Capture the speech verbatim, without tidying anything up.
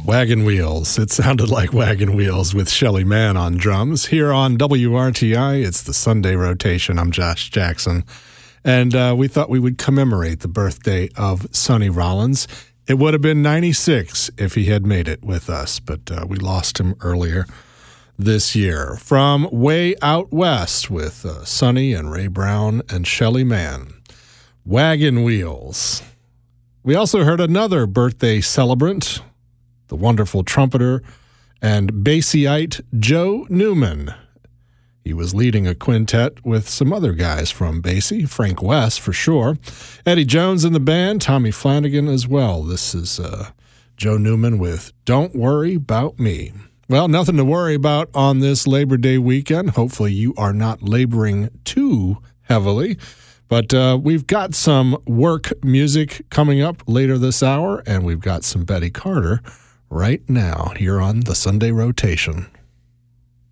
Wagon Wheels. It sounded like Wagon Wheels with Shelly Manne on drums. Here on W R T I, it's the Sunday Rotation. I'm Josh Jackson. And uh, we thought we would commemorate the birthday of Sonny Rollins. It would have been ninety-six if he had made it with us, but uh, we lost him earlier this year. From Way Out West with uh, Sonny and Ray Brown and Shelly Manne. Wagon Wheels. We also heard another birthday celebrant, the wonderful trumpeter and Bassieite Joe Newman. He was leading a quintet with some other guys from Basie, Frank West for sure, Eddie Jones in the band, Tommy Flanagan as well. This is uh, Joe Newman with Don't Worry About Me. Well, nothing to worry about on this Labor Day weekend. Hopefully you are not laboring too heavily. But uh, we've got some work music coming up later this hour, and we've got some Betty Carter right now here on the Sunday Rotation.